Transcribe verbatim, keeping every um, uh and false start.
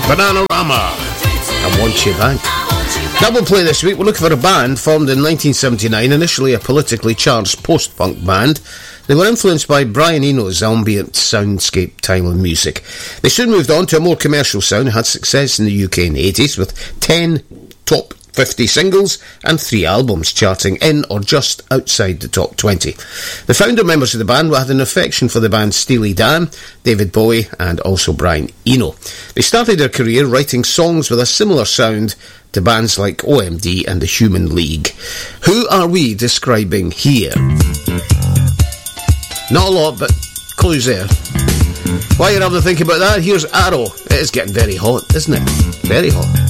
Bananarama, I Want You Back. Double play this week. We're looking for a band formed in nineteen seventy-nine, initially a politically charged post-punk band. They were influenced by Brian Eno's ambient soundscape style of music. They soon moved on to a more commercial sound and had success in the U K in the eighties with ten top fifty singles and three albums charting in or just outside the top twenty. The founder members of the band had an affection for the band Steely Dan, David Bowie and also Brian Eno. They started their career writing songs with a similar sound to bands like O M D and the Human League. Who are we describing here? Not a lot, but clues there. While you're having to think about that, here's Arrow. It is getting very hot, isn't it? Very hot.